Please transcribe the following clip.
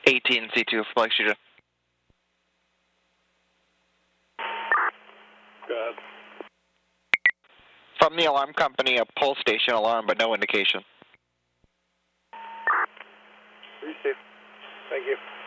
18C2, flag shooter. Good. From the alarm company, a pull station alarm, but no indication. Receive. Thank you.